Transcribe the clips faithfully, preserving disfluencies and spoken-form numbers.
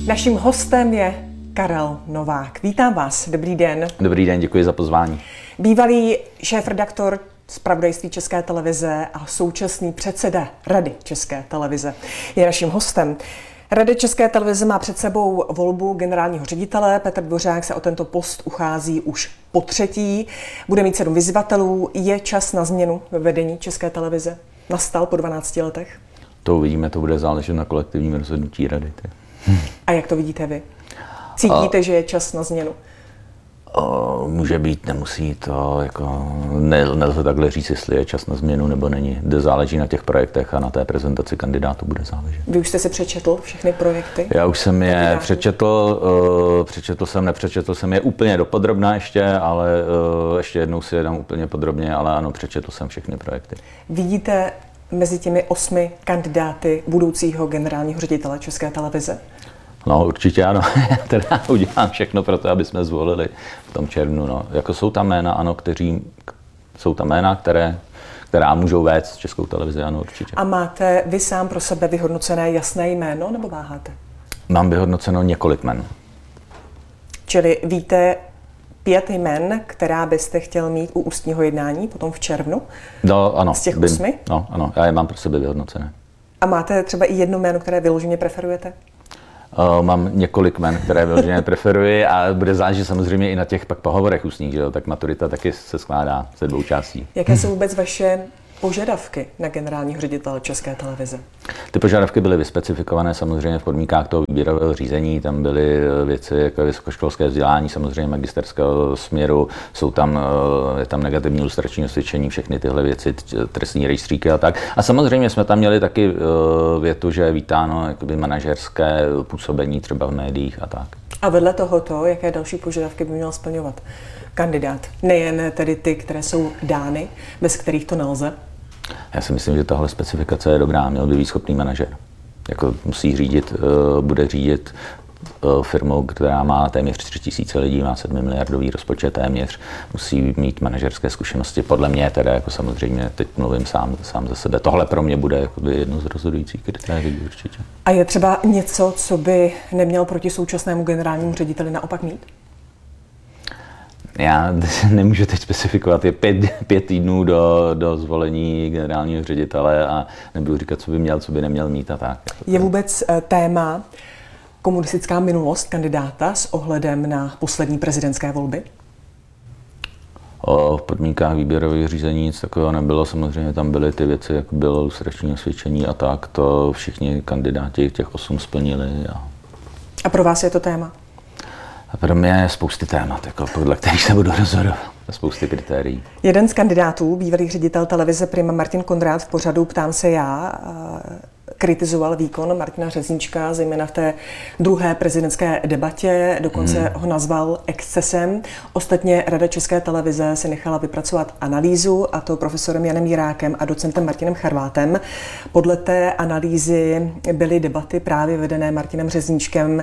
Naším hostem je Karel Novák. Vítám vás, dobrý den. Dobrý den, děkuji za pozvání. Bývalý šéfredaktor zpravodajství České televize a současný předseda Rady České televize je naším hostem. Rada České televize má před sebou volbu generálního ředitele. Petr Dvořák se o tento post uchází už po třetí. Bude mít sedm vyzývatelů. Je čas na změnu ve vedení České televize? Nastal po dvanácti letech? To uvidíme, to bude záležet na kolektivním rozhodnutí rady. A jak to vidíte vy? Cítíte, a... že je čas na změnu? O, může být, nemusí to, jako ne, nelze takhle říct, jestli je čas na změnu nebo není. Kde záleží na těch projektech a na té prezentaci kandidátů bude záležet. Vy už jste si přečetl všechny projekty? Já už jsem je kandidátů. přečetl, uh, přečetl jsem, nepřečetl jsem je úplně dopodrobná ještě, ale uh, ještě jednou si je dám úplně podrobně, ale ano, přečetl jsem všechny projekty. Vidíte mezi těmi osmi kandidáty budoucího generálního ředitele České televize? No určitě ano, já teda udělám všechno pro to, aby jsme zvolili v tom červnu. No. Jako jsou tam jména, ano, kteří, jsou tam jména, které, která můžou vést Českou televizi, ano určitě. A máte vy sám pro sebe vyhodnocené jasné jméno, nebo váháte? Mám vyhodnoceno několik jmen. Čili víte pět jmen, která byste chtěl mít u ústního jednání potom v červnu? No ano. Z těch Bym, osmi? No ano, já je mám pro sebe vyhodnocené. A máte třeba i jedno jméno, které vyloženě preferujete? Uh, mám několik jmen, které vyloženě preferuji a bude záležet samozřejmě i na těch pak pohovorech ústních, že jo? Tak maturita taky se skládá ze dvou částí. Jaké jsou vůbec vaše požadavky na generálního ředitele České televize? Ty požadavky byly vyspecifikované samozřejmě v podmínkách toho výběrového řízení, tam byly věci jako vysokoškolské vzdělání, samozřejmě magisterského směru, jsou tam, je tam negativní lustrační osvědčení, všechny tyhle věci, trestní rejstříky a tak. A samozřejmě jsme tam měli taky větu, že je vítáno jakoby manažerské působení třeba v médiích a tak. A vedle tohoto, jaké další požadavky by měl splňovat kandidát? Nejen tedy ty, které jsou dány, bez kterých to nelze? Já si myslím, že tahle specifikace je dobrá. Měl by být schopný manažer. Jako musí řídit, bude řídit firmou, která má téměř tři tisíce lidí, má sedmi miliardový rozpočet téměř, musí mít manažerské zkušenosti. Podle mě teda jako samozřejmě, teď mluvím sám, sám za sebe. Tohle pro mě bude jedno z rozhodujících kritérií určitě. A je třeba něco, co by neměl proti současnému generálnímu řediteli naopak mít? Já nemůžu teď specifikovat, je pět, pět týdnů do, do zvolení generálního ředitele a nebudu říkat, co by měl, co by neměl mít a tak. Je vůbec téma komunistická minulost kandidáta s ohledem na poslední prezidentské volby? O, v podmínkách výběrových řízení nic takového nebylo, samozřejmě tam byly ty věci, jako bylo lustrační osvědčení a tak, to všichni kandidáti těch osm splnili. A, a pro vás je to téma? A pro mě je spousty témat, jako podle kterých se budu rozhodovat. Spousty kritérií. Jeden z kandidátů, bývalý ředitel televize Prima Martin Konrád v pořadu Ptám se já, kritizoval výkon Martina Řezníčka, zejména v té druhé prezidentské debatě, dokonce hmm. ho nazval excesem. Ostatně Rada České televize si nechala vypracovat analýzu, a to profesorem Janem Jirákem a docentem Martinem Charvátem. Podle té analýzy byly debaty právě vedené Martinem Řezníčkem,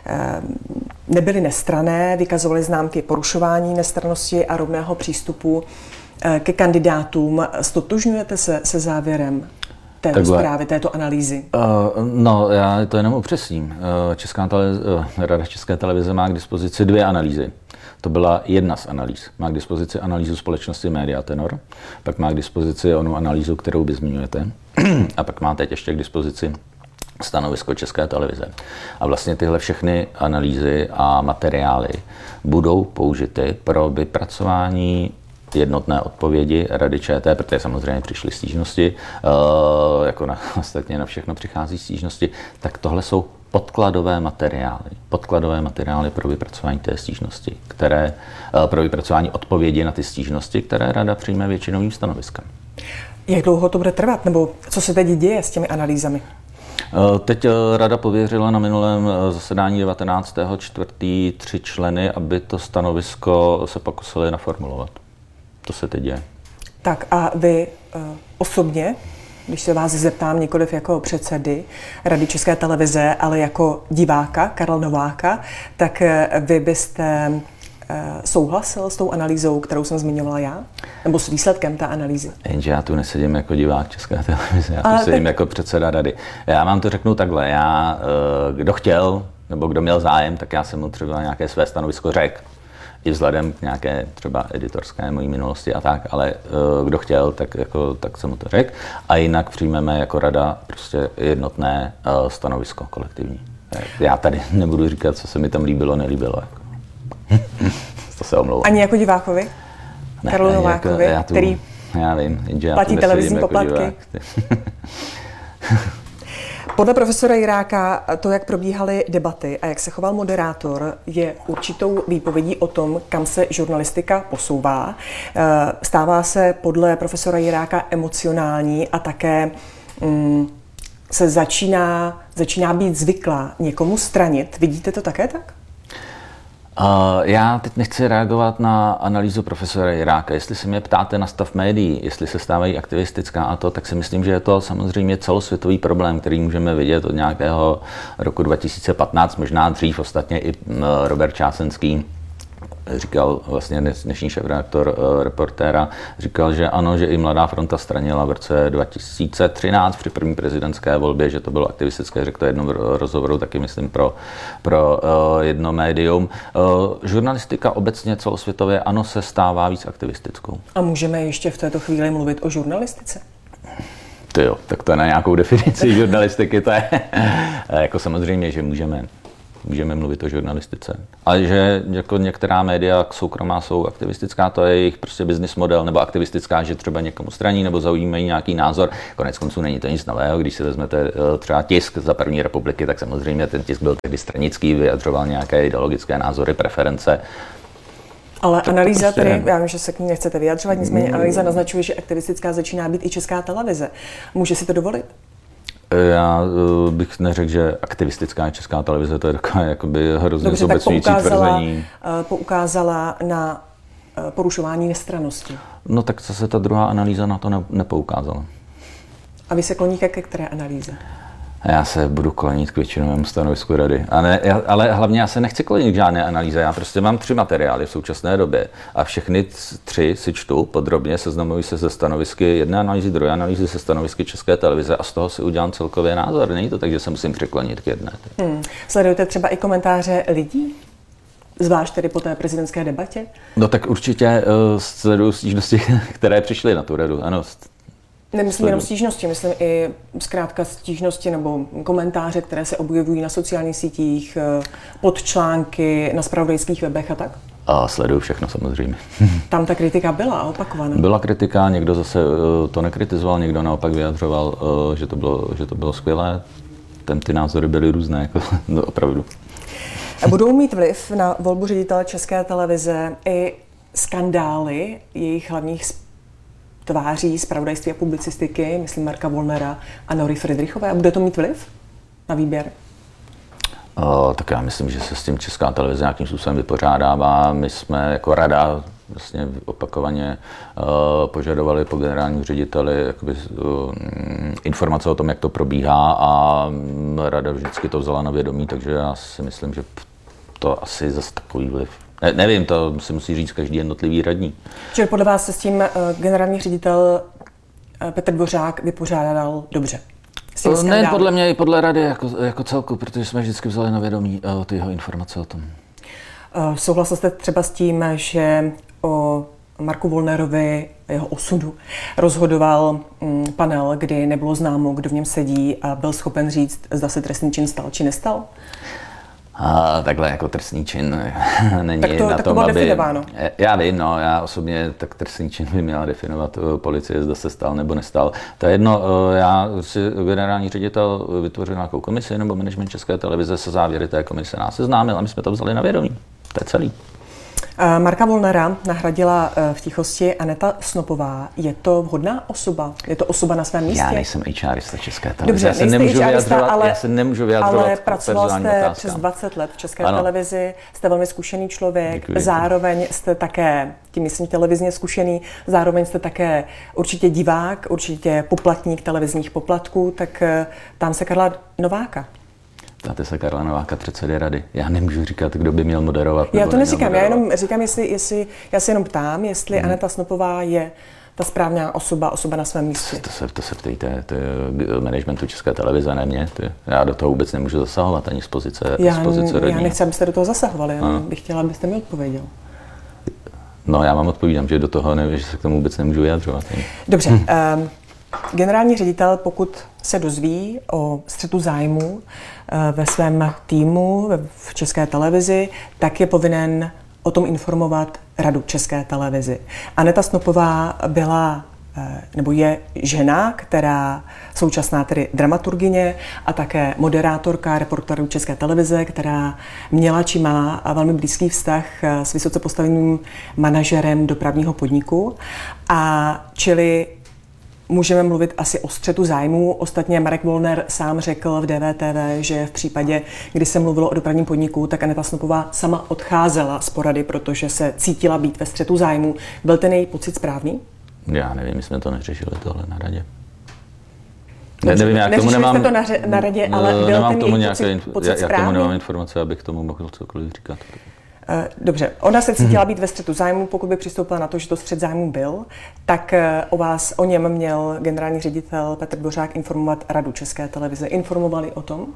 nebyly nestranné, vykazovaly známky porušování nestrannosti a rovného přístupu ke kandidátům. Stotožňujete se se závěrem této Takhle. zprávy, této analýzy? Uh, no, já to jenom upřesním. Uh, Česká televize, uh, Rada České televize má k dispozici dvě analýzy. To byla jedna z analýz. Má k dispozici analýzu společnosti Media Tenor, pak má k dispozici onu analýzu, kterou vy zmiňujete, a pak má teď ještě k dispozici stanovisko České televize. A vlastně tyhle všechny analýzy a materiály budou použity pro vypracování jednotné odpovědi Rady ČT, protože samozřejmě přišly stížnosti, jako na, ostatně na všechno přichází stížnosti, tak tohle jsou podkladové materiály. Podkladové materiály pro vypracování té stížnosti, které, pro vypracování odpovědi na ty stížnosti, které Rada přijme většinovým stanoviskem. Jak dlouho to bude trvat, nebo co se teď děje s těmi analýzami? Teď Rada pověřila na minulém zasedání devatenáctého čtvrtého tři členy, aby to stanovisko se pokusili naformulovat. To se teď děje. Tak a vy uh, osobně, když se vás zeptám nikoliv jako předsedy Rady České televize, ale jako diváka Karla Nováka, tak uh, vy byste uh, souhlasil s tou analýzou, kterou jsem zmiňovala já? Nebo s výsledkem té analýzy? Jenže já tu nesedím jako divák České televize, já tu ale sedím tak... jako předseda Rady. Já vám to řeknu takhle, já, uh, kdo chtěl, nebo kdo měl zájem, tak já jsem mu třeba nějaké své stanovisko řekl. I vzhledem k nějaké třeba editorské mojí minulosti a tak, ale uh, kdo chtěl, tak, jako, tak jsem mu to řekl. A jinak přijmeme jako rada prostě jednotné uh, stanovisko kolektivní. Já tady nebudu říkat, co se mi tam líbilo, nelíbilo. Jako. To se omlouvám. Ani jako divákovi? Ne, Karlu Novákovi, jako, já tu, který já vím, já platí televizní jako poplatky? Podle profesora Jiráka to, jak probíhaly debaty a jak se choval moderátor, je určitou výpovědí o tom, kam se žurnalistika posouvá. Stává se podle profesora Jiráka emocionální a také mm, se začíná, začíná být zvyklá někomu stranit. Vidíte to také tak? Uh, já teď nechci reagovat na analýzu profesora Jiráka. Jestli se mě ptáte na stav médií, jestli se stávají aktivistická a to, tak si myslím, že je to samozřejmě celosvětový problém, který můžeme vidět od nějakého roku dva tisíce patnáct, možná dřív. Ostatně i Robert Čásenský říkal, vlastně dnešní šéfredaktor Reportéra, říkal, že ano, že i Mladá fronta stranila v roce dva tisíce třináct při první prezidentské volbě, že to bylo aktivistické, řekl to jednou rozhovoru, taky myslím pro, pro uh, jedno médium. Uh, žurnalistika obecně celosvětově ano se stává víc aktivistickou. A můžeme ještě v této chvíli mluvit o žurnalistice? Ty jo, tak to je na nějakou definici žurnalistiky, to je jako samozřejmě, že můžeme. Můžeme mluvit o žurnalistice. Ale že jako některá média soukromá jsou aktivistická, to je jejich prostě business model, nebo aktivistická, že třeba někomu straní nebo zaujímají nějaký názor. Konec konců není to nic nového, když si vezmete třeba tisk za první republiky, tak samozřejmě ten tisk byl tehdy stranický, vyjadřoval nějaké ideologické názory, preference. Ale to, analýza to prostě tedy, já vím, že se k ní nechcete vyjadřovat, nicméně analýza naznačuje, že aktivistická začíná být i Česká televize. Může si to dovolit? Já bych neřekl, že aktivistická Česká televize, to je takové jakoby hrozně zobecňující tvrzení. Poukázala na porušování nestrannosti. No tak zase ta druhá analýza na to ne, nepoukázala. A vy se kloníte ke které analýze? Já se budu klonit k většinovému stanovisku rady. A ne, já, ale hlavně já se nechci klonit k žádné analýze. Já prostě mám tři materiály v současné době a všechny tři si čtu podrobně, seznamuji se se stanovisky jedné analýzy, druhé analýzy, se stanovisky České televize a z toho si udělám celkově názor. Není to tak, že se musím přiklonit k jedné. Hmm. Sledujete třeba i komentáře lidí? Zvlášť tedy po té prezidentské debatě? No tak určitě uh, sleduju stížnosti, které přišly na tu radu. Ano. Nemyslím jenom stížnosti, myslím i zkrátka stížnosti nebo komentáře, které se objevují na sociálních sítích, pod články, na zpravodajských webech a tak? A sleduju všechno samozřejmě. Tam ta kritika byla opakovaná. Byla kritika, někdo zase to nekritizoval, někdo naopak vyjadřoval, že to bylo, že to bylo skvělé. Ten, ty názory byly různé, jako, no, opravdu. Budou mít vliv na volbu ředitele České televize i skandály jejich hlavních tváří zpravodajství a publicistiky, myslím Marka Wollnera a Nory Fridrichové. A bude to mít vliv na výběr? O, tak já myslím, že se s tím Česká televize nějakým způsobem vypořádává. My jsme jako rada vlastně opakovaně uh, požadovali po generálním řediteli jakoby, uh, informace o tom, jak to probíhá a rada vždycky to vzala na vědomí, takže já si myslím, že to asi zase takový vliv. Ne, nevím, to si musí říct každý jednotlivý radní. Čili podle vás se s tím uh, generální ředitel uh, Petr Dvořák vypořádal dobře? Ne, podle mě i podle rady jako, jako celku, protože jsme vždycky vzali na vědomí uh, ty jeho informace o tom. Uh, souhlasil jste třeba s tím, že o Marku Wollnerovi, jeho osudu, rozhodoval um, panel, kdy nebylo známo, kdo v něm sedí a byl schopen říct, zda se trestný čin stal či nestal? A takhle jako trestný čin není tak to, na tak tom, to aby... definováno. Já vím, no, já osobně tak trestný čin by měla definovat policie, zda se stal nebo nestal. To je jedno, já si generální ředitel vytvořil nějakou komisi nebo management České televize se závěry té komise nás seznámil a my jsme to vzali na vědomí. To je celý. Marka Wollnera nahradila v tichosti Aneta Snopová. Je to vhodná osoba? Je to osoba na svém místě? Já nejsem HRista České televize. Dobře, já se nemůžu vyjadřovat, ale, já se nemůžu vyjadřovat. Ale pracoval jste otázkám. Přes dvacet let v České ano. televizi, jste velmi zkušený člověk, děkuji. Zároveň jste také, tím myslím televizně zkušený, zároveň jste také určitě divák, určitě poplatník televizních poplatků, tak tam se Karla Nováka. Ptáte se Karla Nováka, předsedy rady. Já nemůžu říkat, kdo by měl moderovat. Já to neříkám, já jenom říkám, jestli, jestli, já se jenom ptám, jestli hmm. Aneta Snopová je ta správná osoba, osoba na svém místě? To se, to se ptejte, to je managementu České televize, ne mě. To je, já do toho vůbec nemůžu zasahovat ani z pozice, já, z pozice já nechci, abyste do toho zasahovali, já no. bych chtěla, abyste mi odpověděl. No, já vám odpovídám, že do toho nevím, že se k tomu vůbec nemůžu vyjadřovat. Dobře. Hm. Um, generální ředitel, pokud se dozví o střetu zájmu uh, ve svém týmu v České televizi, tak je povinen o tom informovat Radu České televizi. Aneta Snopová byla nebo je žena, která současná tedy dramaturgyně a také moderátorka reportérů České televize, která měla či má velmi blízký vztah s vysoce postaveným manažerem dopravního podniku. A čili můžeme mluvit asi o střetu zájmů. Ostatně Marek Wollner sám řekl v D V T V, že v případě, kdy se mluvilo o dopravním podniku, tak Aneta Snopová sama odcházela z porady, protože se cítila být ve střetu zájmů. Byl ten její pocit správný? Já nevím, my jsme to neřešili tohle na radě. Ne, nevím, já k tomu nemám... Jste to na, na radě, ale byl nemám ten tomu její nějaké, pocit, pocit já, správný? Já k tomu nemám informace, abych k tomu mohl cokoliv říkat. Dobře, ona se cítila být ve střetu zájmu, pokud by přistoupila na to, že to střet zájmu byl, tak o vás, o něm měl generální ředitel Petr Dvořák informovat Radu České televize. Informovali o tom?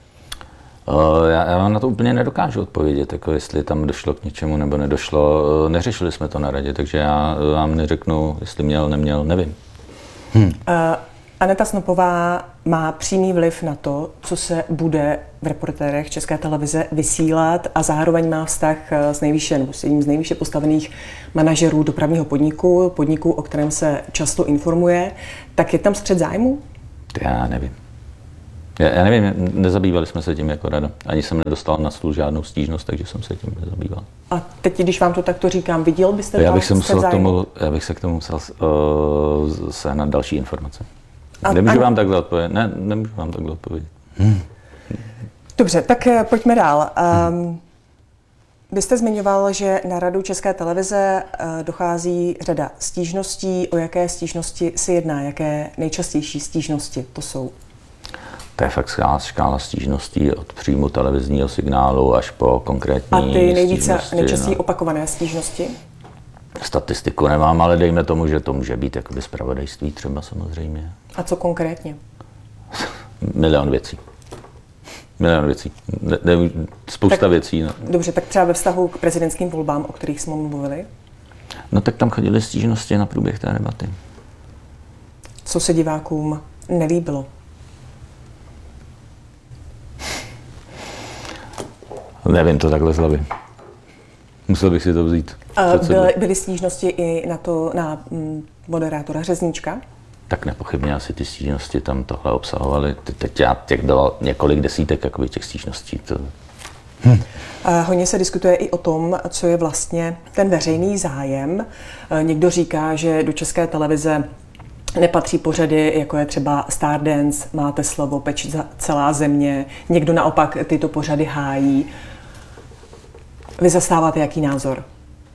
Uh, já, já vám na to úplně nedokážu odpovědět, jako jestli tam došlo k něčemu nebo nedošlo. Uh, neřešili jsme to na radě, takže já vám neřeknu, jestli měl, neměl, nevím. Hm. Uh, Aneta Snopová má přímý vliv na to, co se bude v Reportérech České televize vysílat a zároveň má vztah s nejvýše, nebo s jedním z nejvýše postavených manažerů dopravního podniku, podniku, o kterém se často informuje. Tak je tam střet zájmu? Já nevím. Já, já nevím, nezabývali jsme se tím jako rada. Ani jsem nedostal na stůl žádnou stížnost, takže jsem se tím nezabýval. A teď, když vám to takto říkám, viděl byste já bych, tam se střet zájmu? Tomu, já bych se k tomu musel uh, sehnat další informace. A, nemůžu a... vám takhle odpovědět. Ne, nemůžu vám takhle odpovědět. Hmm. Dobře, tak pojďme dál. Um, vy jste zmiňoval, že na Radu České televize uh, dochází řada stížností. O jaké stížnosti se jedná? Jaké nejčastější stížnosti to jsou? To je fakt škála, škála stížností od příjmu televizního signálu až po konkrétní A ty nejvíce nejčastěji no. opakované stížnosti? Statistiku nemám, ale dejme tomu, že to může být jakoby zpravodajství třeba samozřejmě. A co konkrétně? Milion věcí. Milion věcí. Ne, ne, spousta tak, věcí. No. Dobře, tak třeba ve vztahu k prezidentským volbám, o kterých jsme mluvili? No tak tam chodily stížnosti na průběh té debaty. Co se divákům nelíbilo? Nevím to takhle z hlavy. Musel bych si to vzít. Byly, byly stížnosti i na to, na mm, moderátora Řezníčka? Tak nepochybně asi ty stížnosti tam tohle obsahovaly. Teď já těch bylo několik desítek jakoby těch stížností. To... Hm. Hodně se diskutuje i o tom, co je vlastně ten veřejný zájem. Někdo říká, že do České televize nepatří pořady, jako je třeba Stardance, Máte slovo, Peč celá země. Někdo naopak tyto pořady hájí. Vy zastáváte jaký názor?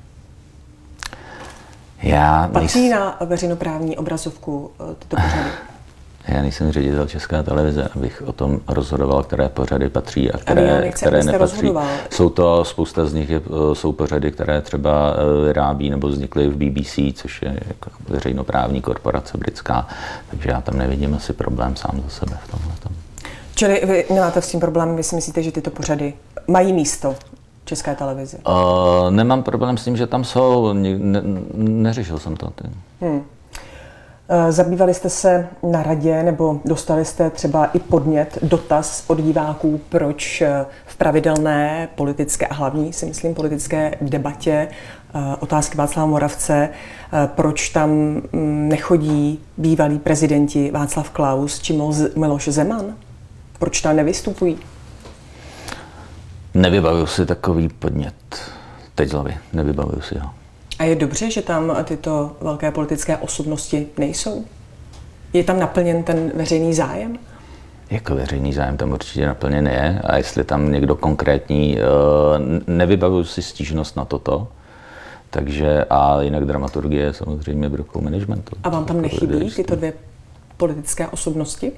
Já Patří nejs... na veřejnoprávní obrazovku tyto pořady? Já nejsem ředitel České televize, abych o tom rozhodoval, které pořady patří a které, já nechci, které nepatří. Rozhodoval. Jsou to, spousta z nich je, jsou pořady, které třeba vyrábí nebo vznikly v B B C, což je jako veřejnoprávní korporace britská, takže já tam nevidím asi problém sám za sebe v tomhle. Čili vy nemáte s tím problém, vy si myslíte, že tyto pořady mají místo České televizi? Uh, nemám problém s tím, že tam jsou, ne, neřešil jsem to. Hmm. Zabývali jste se na radě nebo dostali jste třeba i podnět, dotaz od diváků, proč v pravidelné politické a hlavní, si myslím, politické debatě otázky Václava Moravce, proč tam nechodí bývalí prezidenti Václav Klaus či Miloš Zeman? Proč tam nevystupují? Nevybavuju si takový podnět teď z hlavy, nevybavuju si ho. A je dobře, že tam tyto velké politické osobnosti nejsou? Je tam naplněn ten veřejný zájem? Jako veřejný zájem tam určitě naplněn je. A jestli tam někdo konkrétní, nevybavuju si stížnost na toto. Takže a jinak dramaturgie je samozřejmě v rukou managementu. A vám tam nechybí tyto dvě politické osobnosti?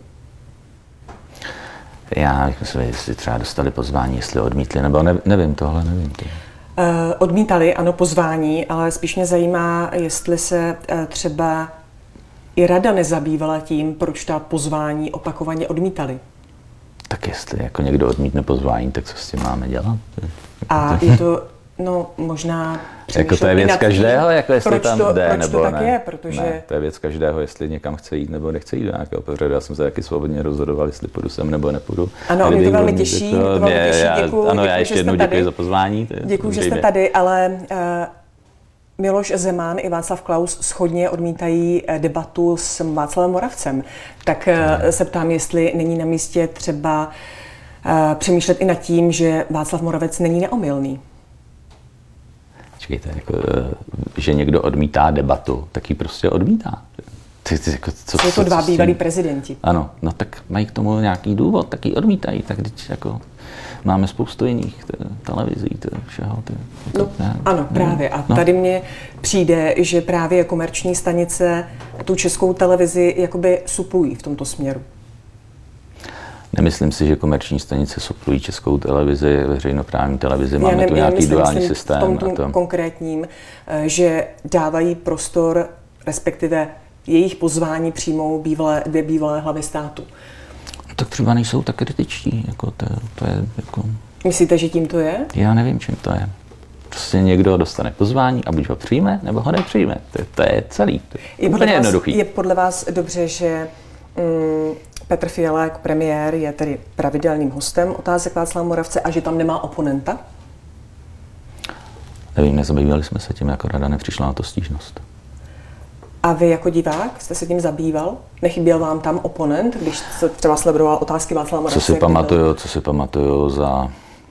Já myslím, jestli třeba dostali pozvání, jestli odmítli, nebo ne, nevím, tohle nevím. Odmítali, ano, pozvání, ale spíš mě zajímá, jestli se třeba i rada nezabývala tím, proč ta pozvání opakovaně odmítali. Tak jestli jako někdo odmítne pozvání, tak co s tím máme dělat? A je to, no možná... Jako to je věc každého, jako jestli proč tam to, jde, proč nebo to ne. tak je, protože... Ne, to je věc každého, jestli někam chce jít, nebo nechce jít do nějakého pořadu. Já jsem se taky svobodně rozhodoval, jestli půjdu sem, nebo nepůjdu. Ano, mě to velmi těší, to velmi těší, děkuju. Ano, já děkuju, ještě jednou děkuji za pozvání. Děkuji, že jste tady, ale uh, Miloš Zeman i Václav Klaus shodně odmítají debatu s Václavem Moravcem. Tak uh, se ptám, jestli není na místě třeba uh, přemýšlet i nad tím, že Václav Moravec není neomylný. Počkejte, jako, že někdo odmítá debatu, tak ji prostě odmítá. Ty, ty, jako, co, Jsou to dva bývalí prezidenti. Ano, no tak mají k tomu nějaký důvod, tak ji odmítají. Tak teď jako máme spoustu jiných t- televizí, t- všeho. T- no, to, ne, ano, ne, právě. A no. tady mně přijde, že právě komerční stanice tu Českou televizi jakoby suplují v tomto směru. Nemyslím si, že komerční stanice suplují Českou televizi, veřejnoprávní televizi, máme ne, tu nějaký myslím, duální myslím systém. V tom, tom konkrétním, že dávají prostor, respektive jejich pozvání přijmou bývalé, dvě bývalé hlavy státu. Tak třeba nejsou tak kritičtí, jako to, to je jako... Myslíte, že tím to je? Já nevím, čím to je. Prostě někdo dostane pozvání a buď ho přijme, nebo ho nepřijme. To, to je celý. To je, je úplně vás, jednoduchý. Je podle vás dobře, že mm, Petr Fiala jako premiér je tedy pravidelným hostem Otázek Václava Moravce a že tam nemá oponenta? Nevím, nezabývali jsme se tím, jako rada nepřišla na to stížnost. A vy jako divák jste se tím zabýval? Nechyběl vám tam oponent, když jste třeba sledoval Otázky Václava Moravce? Co si pamatuju, co si pamatuju za